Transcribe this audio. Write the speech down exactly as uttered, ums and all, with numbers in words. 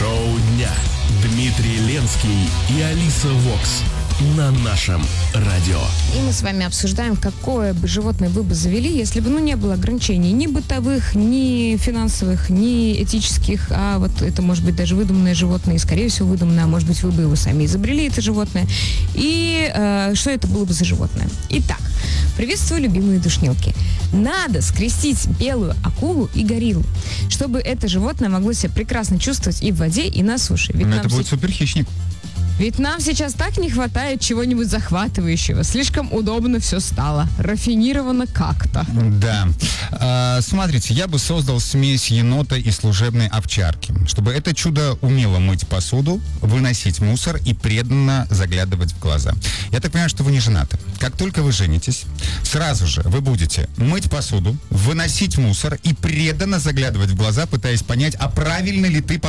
Шоу дня. Дмитрий Ленский и Алиса Вокс на нашем радио. И мы с вами обсуждаем, какое бы животное вы бы завели, если бы, ну, не было ограничений ни бытовых, ни финансовых, ни этических, а вот это может быть даже выдуманное животное, и, скорее всего, выдуманное, а может быть, вы бы его сами изобрели, это животное. И э, что это было бы за животное? Итак, приветствую, любимые душнилки. Надо скрестить белую акулу и гориллу, чтобы это животное могло себя прекрасно чувствовать и в воде, и на суше. Ведь это будет суперхищник. Ведь нам сейчас так не хватает чего-нибудь захватывающего. Слишком удобно все стало. Рафинировано как-то. Да. А, смотрите, я бы создал смесь енота и служебной овчарки, чтобы это чудо умело мыть посуду, выносить мусор и преданно заглядывать в глаза. Я так понимаю, что вы не женаты. Как только вы женитесь, сразу же вы будете мыть посуду, выносить мусор и преданно заглядывать в глаза, пытаясь понять, а правильно ли ты